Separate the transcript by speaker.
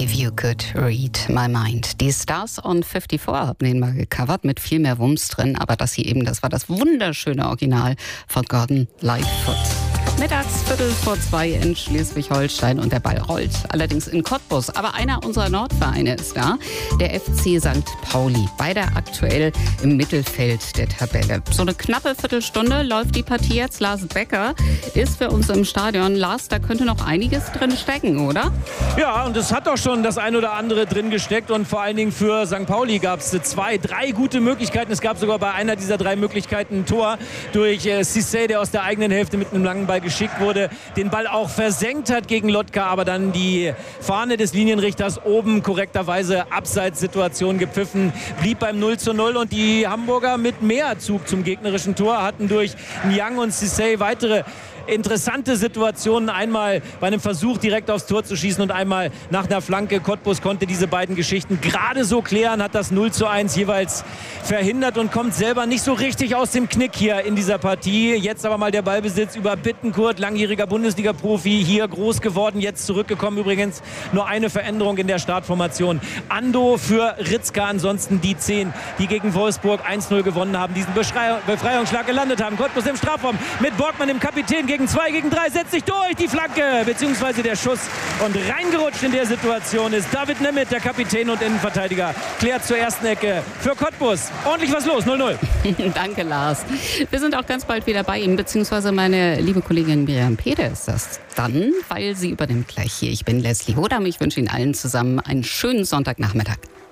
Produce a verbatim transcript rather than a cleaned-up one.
Speaker 1: If You Could Read My Mind. Die Stars on fünfundfünfzig haben den mal gecovert mit viel mehr Wumms drin, aber das hier eben, das war das wunderschöne Original von Gordon Lightfoot. Mittags Viertel vor zwei in Schleswig-Holstein und der Ball rollt. Allerdings in Cottbus. Aber einer unserer Nordvereine ist da, der F C Sankt Pauli. Beide aktuell im Mittelfeld der Tabelle. So eine knappe Viertelstunde läuft die Partie jetzt. Lars Becker ist für uns im Stadion. Lars, da könnte noch einiges drin stecken, oder?
Speaker 2: Ja, und es hat doch schon das ein oder andere drin gesteckt. Und vor allen Dingen für Sankt Pauli gab es zwei, drei gute Möglichkeiten. Es gab sogar bei einer dieser drei Möglichkeiten ein Tor durch äh, Cissé, der aus der eigenen Hälfte mit einem langen Ball geschickt wurde, den Ball auch versenkt hat gegen Lotka, aber dann die Fahne des Linienrichters oben korrekterweise Abseitssituation gepfiffen, blieb beim null zu null und die Hamburger mit mehr Zug zum gegnerischen Tor hatten durch Niang und Cissé weitere interessante Situationen, einmal bei einem Versuch direkt aufs Tor zu schießen und einmal nach einer Flanke. Cottbus konnte diese beiden Geschichten gerade so klären, hat das null zu eins jeweils verhindert und kommt selber nicht so richtig aus dem Knick hier in dieser Partie. Jetzt aber mal der Ballbesitz über Bittencourt, langjähriger Bundesliga-Profi, hier groß geworden, jetzt zurückgekommen. Übrigens nur eine Veränderung in der Startformation. Ando für Ritzka, ansonsten die zehn, die gegen Wolfsburg eins null gewonnen haben, diesen Beschrei- Befreiungsschlag gelandet haben. Cottbus im Strafraum mit Borgmann, dem Kapitän, gegen zwei, gegen drei, setzt sich durch, die Flanke, beziehungsweise der Schuss und reingerutscht in der Situation ist David Nemeth, der Kapitän und Innenverteidiger, klärt zur ersten Ecke für Cottbus. Ordentlich was los, null null.
Speaker 1: Danke, Lars. Wir sind auch ganz bald wieder bei ihm, beziehungsweise meine liebe Kollegin Miriam Peter ist das dann, weil sie übernimmt gleich hier. Ich bin Leslie Hodam, ich wünsche Ihnen allen zusammen einen schönen Sonntagnachmittag.